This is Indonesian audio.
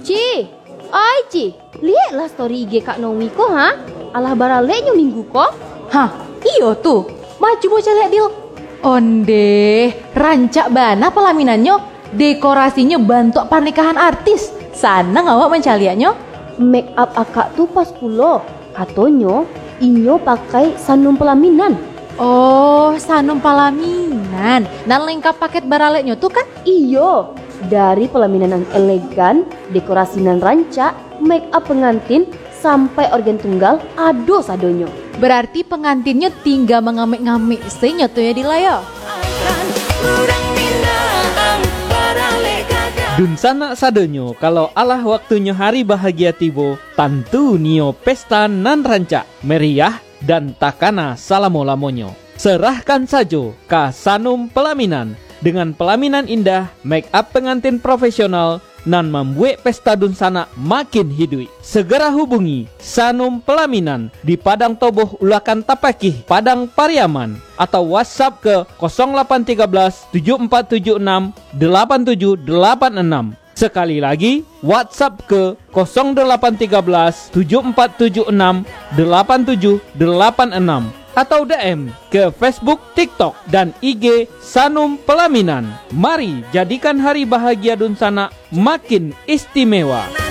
Ci, oi Ci, lihatlah story IG Kak Nomi ko ha. Alah baraleknya minggu ko. Hah, iyo tuh. Maju bocah lihat Dil. Onde, rancak bana pelaminannya, dekorasinya bantu pernikahan artis. Sana ngawak mencaliannya. Make up akak tuh pas kulo. Katonyo, inyo pakai sanum pelaminan. Oh, sanum pelaminan. Dan lengkap paket baraleknya tuh kan? Iyo, dari pelaminan yang elegan, dekorasi nan rancak, make up pengantin, sampai organ tunggal, ado sadonyo. Berarti pengantinnya tinggal mengamik-ngamik senyoto ya Dilayo. Dun sana sadonyo kalau alah waktunya hari bahagia tibo, tentu nio pesta nan rancak, meriah dan takana salamo-lamonyo. Serahkan saja ke Sanum Pelaminan dengan pelaminan indah, make up pengantin profesional nan membuat pesta dun sana makin hidup. Segera hubungi Sanum Pelaminan di Padang Toboh Ulakan Tapakih, Padang Pariaman, atau WhatsApp ke 0813 7476 8786. Sekali lagi WhatsApp ke 0813 7476 8786 atau DM ke Facebook, TikTok, dan IG Sanum Pelaminan. Mari jadikan hari bahagia dun sana makin istimewa.